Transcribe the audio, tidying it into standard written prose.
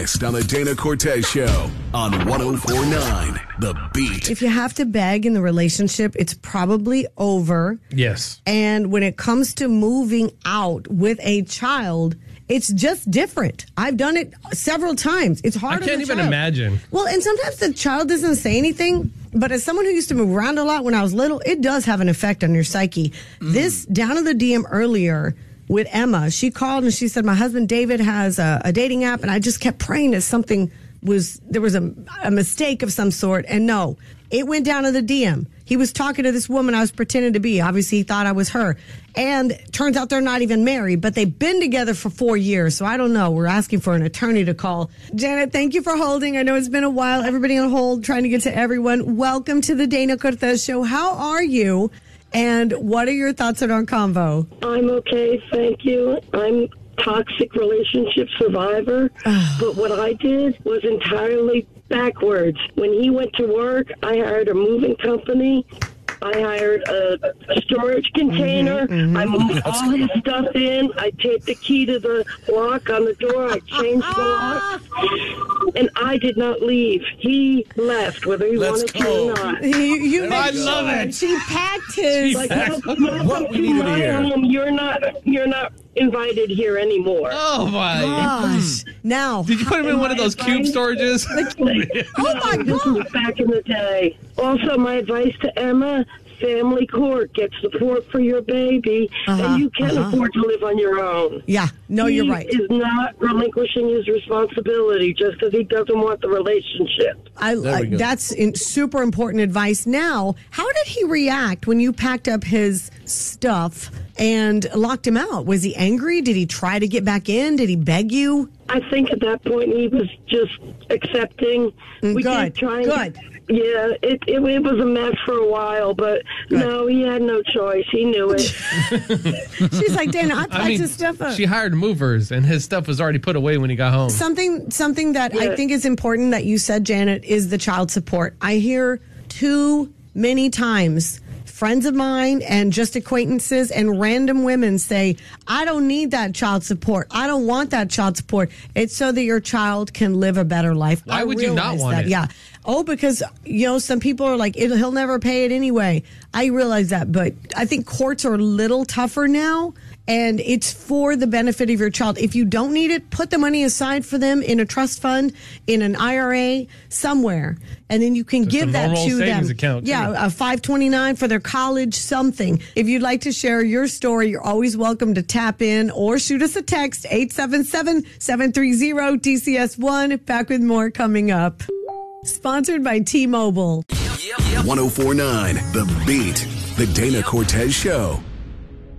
On the Dana Cortez Show on 104.9 The Beat. If you have to beg in the relationship, it's probably over. Yes. And when it comes to moving out with a child, it's just different. I've done it several times. It's hard. I can't even imagine. Well, and sometimes the child doesn't say anything, but as someone who used to move around a lot when I was little, it does have an effect on your psyche. This down in the DM earlier with Emma, she called and she said, my husband David has a dating app, and I just kept praying that there was a mistake of some sort. And no, it went down to the DM. He was talking to this woman I was pretending to be. Obviously, he thought I was her. And turns out they're not even married, but they've been together for 4 years. So I don't know. We're asking for an attorney to call. Janet, thank you for holding. I know it's been a while. Everybody on hold, trying to get to everyone. Welcome to the Dana Cortez Show. How are you? And what are your thoughts on our convo? I'm okay, thank you. I'm toxic relationship survivor. But what I did was entirely backwards. When he went to work, I hired a moving company. I hired a storage container. I moved all his stuff in. I taped the key to the lock on the door. I changed the lock. And I did not leave. He left, whether he wanted to or not. I love it. She packed his. What we needed to hear. You're not invited here anymore. Oh my gosh. Now, did you put him in one of those cube storages? Oh my God. This was back in the day. Also, my advice to Emma, family court, get support for your baby, and you can afford to live on your own. Yeah, no, you're right. He is not relinquishing his responsibility just because he doesn't want the relationship. That's super important advice. Now, how did he react when you packed up his stuff and locked him out? Was he angry? Did he try to get back in? Did he beg you? I think at that point he was just accepting. Good. Yeah, it was a mess for a while, but no, he had no choice. He knew it. She's like, Dana, I packed his stuff up. She hired movers, and his stuff was already put away when he got home. Something that I think is important that you said, Janet, is the child support. I hear too many times friends of mine and just acquaintances and random women say, I don't need that child support. I don't want that child support. It's so that your child can live a better life. Why would you not want it? Yeah. Oh, because, some people are like, he'll never pay it anyway. I realize that, but I think courts are a little tougher now, and it's for the benefit of your child. If you don't need it, put the money aside for them in a trust fund, in an IRA, somewhere, and then you can give that to them. Account, yeah, a 529 for their college, something. If you'd like to share your story, you're always welcome to tap in or shoot us a text, 877-730-DCS1. Back with more coming up. Sponsored by T-Mobile. 104.9 The Beat. The Dana Cortez Show.